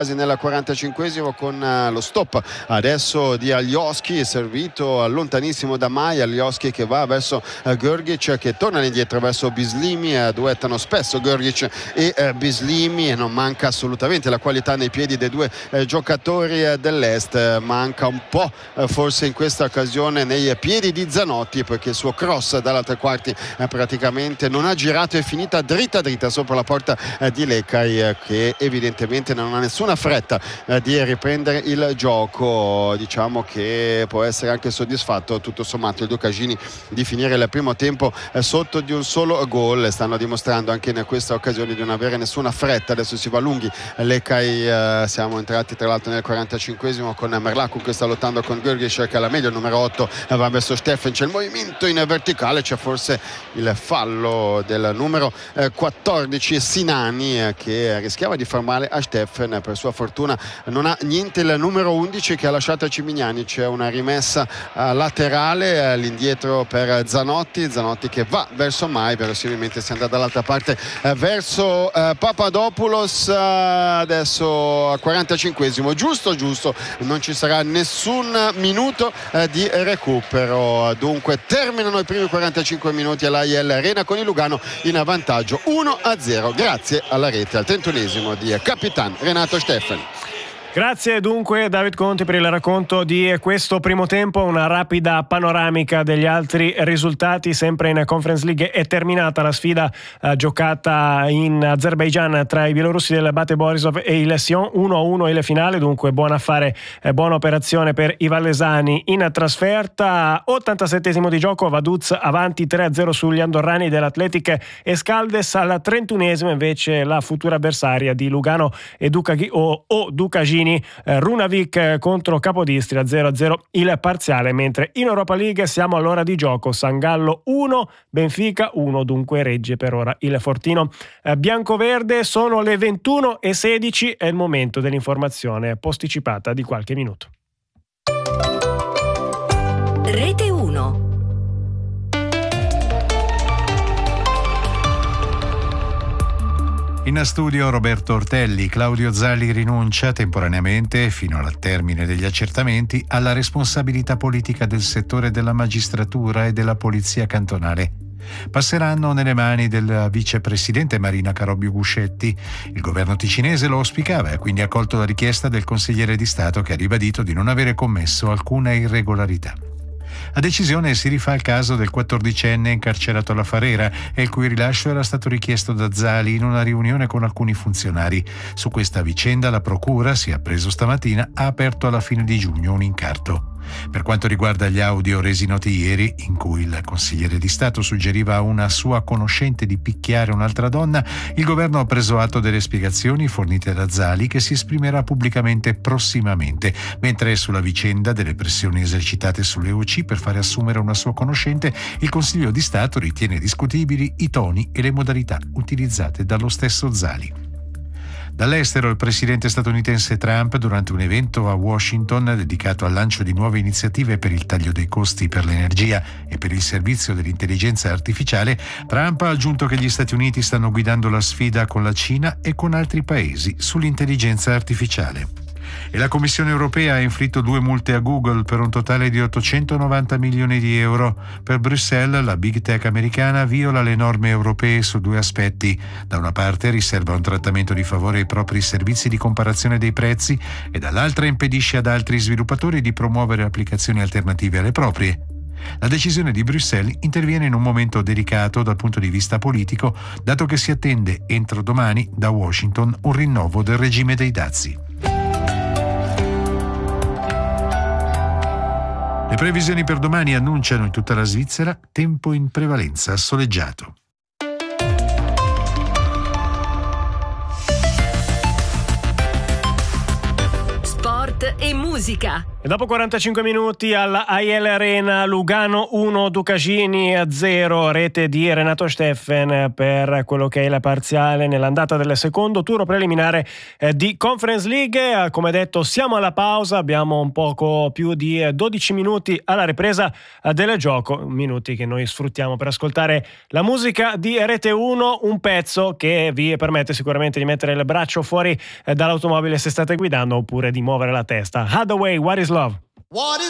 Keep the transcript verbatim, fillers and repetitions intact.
nel quarantacinquesimo con lo stop adesso di Alioski, servito lontanissimo da Mai. Alioski che va verso Grgic, che torna indietro verso Bislimi, duettano spesso Grgic e Bislimi e non manca assolutamente la qualità nei piedi dei due giocatori dell'Est. Manca un po' forse in questa occasione nei piedi di Zanotti, perché il suo cross dalla tre quarti praticamente non ha girato, è finita dritta dritta sopra la porta di Lecai, che evidentemente non ha nessuna fretta eh, di riprendere il gioco. Diciamo che può essere anche soddisfatto tutto sommato il Ducagini di finire il primo tempo eh, sotto di un solo gol. Stanno dimostrando anche in questa occasione di non avere nessuna fretta. Adesso si va lunghi Lecai, eh, siamo entrati tra l'altro nel quarantacinquesimo con Merlaku che sta lottando con Grgic, che alla meglio il numero otto eh, va verso Steffen, c'è il movimento in verticale, c'è forse il fallo del numero eh, quattordici Sinani eh, che rischiava di far male a Steffen. Per sua fortuna non ha niente il numero undici che ha lasciato a Cimignani. C'è una rimessa uh, laterale uh, all'indietro per Zanotti Zanotti che va verso Mai, verosimilmente si andrà dall'altra parte uh, verso uh, Papadopoulos. Uh, adesso al quarantacinquesimo giusto giusto non ci sarà nessun minuto uh, di recupero, dunque terminano i primi quarantacinque minuti all'A I L Arena con il Lugano in vantaggio uno a zero grazie alla rete al trentunesimo di Capitan Renato Steffen. Grazie dunque David Conti per il racconto di questo primo tempo. Una rapida panoramica degli altri risultati. Sempre in Conference League è terminata la sfida eh, giocata in Azerbaigian tra i bielorussi del Bate Borisov e il Sion, uno a uno il finale, dunque buon affare, eh, buona operazione per i vallesani in trasferta. ottantasettesimo di gioco, Vaduz avanti tre a zero sugli andorrani dell'Athletic Escaldes. Al trentunesimo invece la futura avversaria di Lugano e Ducaghi, o, o Ducagini, Runavik contro Capodistria zero a zero il parziale, mentre in Europa League siamo all'ora di gioco. San Gallo uno, Benfica uno, dunque regge per ora il fortino biancoverde. Sono le ventuno e sedici, è il momento dell'informazione posticipata di qualche minuto. Rete uno. In studio Roberto Ortelli. Claudio Zali rinuncia temporaneamente, fino al termine degli accertamenti, alla responsabilità politica del settore della magistratura e della polizia cantonale. Passeranno nelle mani del vicepresidente Marina Carobbio Guscetti. Il governo ticinese lo auspicava e ha quindi accolto la richiesta del consigliere di Stato, che ha ribadito di non avere commesso alcuna irregolarità. La decisione si rifà al caso del quattordicenne incarcerato alla Farera e il cui rilascio era stato richiesto da Zali in una riunione con alcuni funzionari. Su questa vicenda la procura, si è appreso stamattina, ha aperto alla fine di giugno un incarto. Per quanto riguarda gli audio resi noti ieri, in cui il consigliere di Stato suggeriva a una sua conoscente di picchiare un'altra donna, il governo ha preso atto delle spiegazioni fornite da Zali, che si esprimerà pubblicamente prossimamente, mentre sulla vicenda delle pressioni esercitate sulle U C per fare assumere una sua conoscente, il Consiglio di Stato ritiene discutibili i toni e le modalità utilizzate dallo stesso Zali. Dall'estero, il presidente statunitense Trump, durante un evento a Washington dedicato al lancio di nuove iniziative per il taglio dei costi per l'energia e per il servizio dell'intelligenza artificiale, Trump ha aggiunto che gli Stati Uniti stanno guidando la sfida con la Cina e con altri paesi sull'intelligenza artificiale. E la Commissione europea ha inflitto due multe a Google per un totale di ottocentonovanta milioni di euro. Per Bruxelles, la big tech americana viola le norme europee su due aspetti. Da una parte riserva un trattamento di favore ai propri servizi di comparazione dei prezzi e dall'altra impedisce ad altri sviluppatori di promuovere applicazioni alternative alle proprie. La decisione di Bruxelles interviene in un momento delicato dal punto di vista politico, dato che si attende entro domani da Washington un rinnovo del regime dei dazi. Le previsioni per domani annunciano in tutta la Svizzera tempo in prevalenza soleggiato. Sport e musica. musica. E dopo quarantacinque minuti alla A I L Arena, Lugano uno, Ducagini zero, rete di Renato Steffen per quello che è la parziale nell'andata del secondo turno preliminare eh, di Conference League. Eh, come detto, siamo alla pausa, abbiamo un poco più di eh, dodici minuti alla ripresa eh, del gioco, minuti che noi sfruttiamo per ascoltare la musica di Rete uno, un pezzo che vi permette sicuramente di mettere il braccio fuori eh, dall'automobile se state guidando, oppure di muovere la testa. Hathaway, What is Love? What is